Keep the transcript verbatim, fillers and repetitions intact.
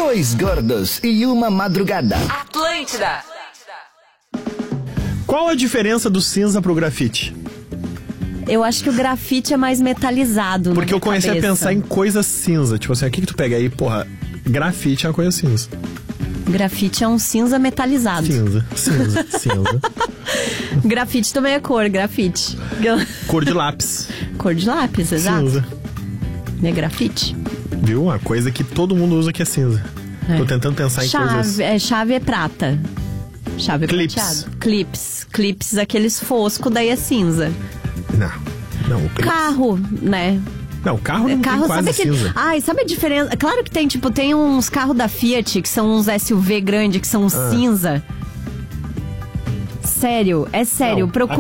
Dois gordos e uma madrugada. Atlântida. Qual a diferença do cinza pro grafite? Eu acho que o grafite é mais metalizado. Porque eu comecei cabeça. a pensar em coisa cinza. Tipo assim, o que que tu pega aí? Porra, grafite é uma coisa cinza. Grafite é um cinza metalizado. Cinza, cinza, cinza. Grafite também é cor, grafite. Cor de lápis. Cor de lápis, exato. Cinza. É grafite. Viu? Uma coisa que todo mundo usa que é cinza. É. Tô tentando pensar em Chave, coisas... é, chave é prata. Chave é Clips. prateado. Clips. Clips, aqueles foscos, daí é cinza. Não, não. O clips. Carro, né? Não, o carro não Carro, tem quase sabe aquele... cinza. Ai, sabe a diferença? Claro que tem, tipo, tem uns carros da Fiat que são uns S U V grande, que são Ah. cinza. Sério, é sério. Não, Procura.